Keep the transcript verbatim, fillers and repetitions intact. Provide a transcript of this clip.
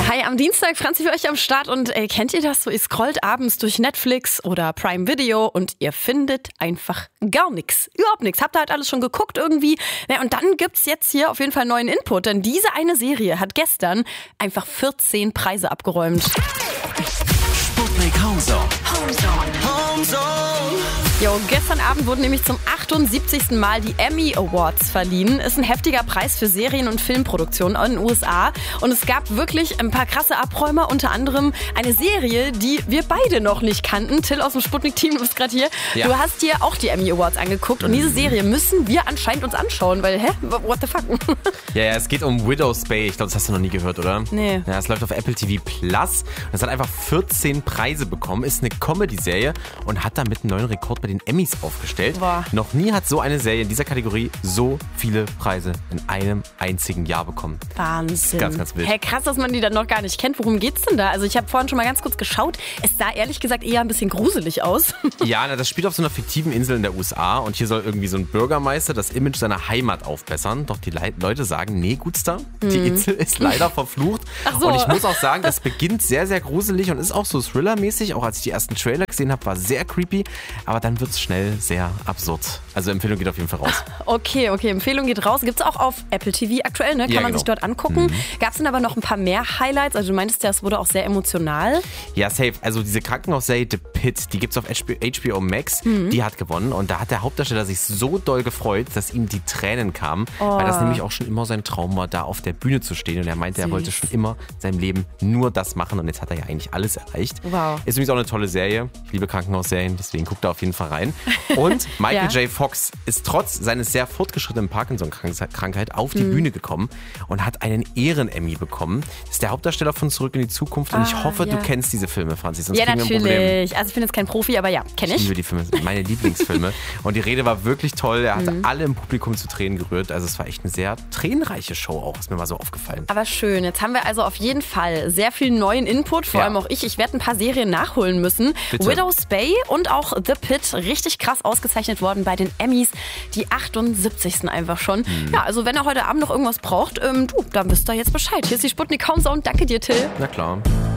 Hi, am Dienstag, Franzi für euch am Start und ey, kennt ihr das so? Ihr scrollt abends durch Netflix oder Prime Video und ihr findet einfach gar nichts. Überhaupt nichts. Habt ihr halt alles schon geguckt irgendwie. Ja, und dann gibt's jetzt hier auf jeden Fall neuen Input, denn diese eine Serie hat gestern einfach vierzehn Preise abgeräumt. Sputnik Homezone. Homezone. Homezone. Jo, gestern Abend wurden nämlich zum achtundsiebzigsten Mal die Emmy Awards verliehen. Ist ein heftiger Preis für Serien- und Filmproduktionen in den U S A. Und es gab wirklich ein paar krasse Abräumer, unter anderem eine Serie, die wir beide noch nicht kannten. Till aus dem Sputnik-Team, du bist gerade hier. Ja. Du hast dir auch die Emmy Awards angeguckt. Und diese Serie müssen wir anscheinend uns anschauen, weil, hä? What the fuck? Ja, ja, es geht um Widow's Bay. Ich glaube, das hast du noch nie gehört, oder? Nee. Ja, es läuft auf Apple T V Plus. Es hat einfach vierzehn Preise bekommen. Ist eine Comedy-Serie und hat damit einen neuen Rekord bei den Emmys aufgestellt. Boah. Noch nie hat so eine Serie in dieser Kategorie so viele Preise in einem einzigen Jahr bekommen. Wahnsinn. Ganz, ganz wild. Hey, krass, dass man die dann noch gar nicht kennt. Worum geht's denn da? Also ich habe vorhin schon mal ganz kurz geschaut. Es sah ehrlich gesagt eher ein bisschen gruselig aus. Ja, na, das spielt auf so einer fiktiven Insel in der U S A und hier soll irgendwie so ein Bürgermeister das Image seiner Heimat aufbessern. Doch die Le- Leute sagen, nee, Gutster, mhm. die Insel ist leider verflucht. Ach so. Und ich muss auch sagen, das beginnt sehr, sehr gruselig und ist auch so Thriller-mäßig. Auch als ich die ersten Trailer gesehen habe, war sehr creepy. Aber dann wird es schnell sehr absurd. Also Empfehlung geht auf jeden Fall raus. Okay, okay, Empfehlung geht raus. Gibt's auch auf Apple T V aktuell, ne? Kann ja, man genau. sich dort angucken. Mhm. Gab's denn aber noch ein paar mehr Highlights? Also du meintest ja, es wurde auch sehr emotional. Ja, safe. Also diese Krankenhausserie The Pit, die gibt's auf H B O Max. Mhm. Die hat gewonnen und da hat der Hauptdarsteller sich so doll gefreut, dass ihm die Tränen kamen, oh. weil das nämlich auch schon immer sein Traum war, da auf der Bühne zu stehen. Und er meinte, Süß. er wollte schon immer in seinem Leben nur das machen und jetzt hat er ja eigentlich alles erreicht. Wow. Ist übrigens auch eine tolle Serie. Ich liebe Krankenhausserien, deswegen guckt da auf jeden Fall rein. Und Michael ja. J. Fox ist trotz seines sehr fortgeschrittenen Parkinson-Krankheit auf die mhm. Bühne gekommen und hat einen Ehren-Emmy bekommen. Das ist der Hauptdarsteller von Zurück in die Zukunft und ah, ich hoffe, ja. du kennst diese Filme, Franzi, sonst ja, kriegen wir ein natürlich. Problem. Also ich bin jetzt kein Profi, aber ja, kenne ich. Ich liebe die Filme, meine Lieblingsfilme. Und die Rede war wirklich toll. Er hatte mhm. alle im Publikum zu Tränen gerührt. Also es war echt eine sehr tränenreiche Show auch, ist mir mal so aufgefallen. Aber schön. Jetzt haben wir also auf jeden Fall sehr viel neuen Input, vor ja. allem auch ich. Ich werde ein paar Serien nachholen müssen. Bitte. Widow's Bay und auch The Pit, richtig krass ausgezeichnet worden bei den Emmys. Die achtundsiebzigsten einfach schon. Mhm. Ja, also wenn ihr heute Abend noch irgendwas braucht, ähm, du, dann wisst ihr jetzt Bescheid. Hier ist die Sputnik Homezone. Danke dir, Till. Na klar.